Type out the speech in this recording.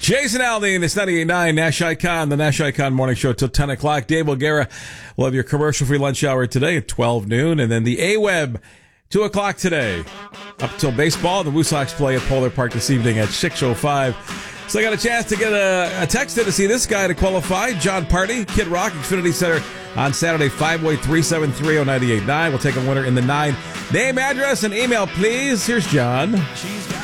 Jason Aldean, it's 98.9 Nash Icon, the Nash Icon Morning Show till 10 o'clock. Dave O'Gara will have your commercial-free lunch hour today at 12 noon. And then the A-Web, 2 o'clock today. Up till baseball, the Woo Sox play at Polar Park this evening at 6:05. So I got a chance to get a text in to see this guy to qualify. John Party, Kid Rock, Xfinity Center on Saturday, 5-way-373-0989. We'll take a winner in the 9. Name, address, and email, please. Here's John.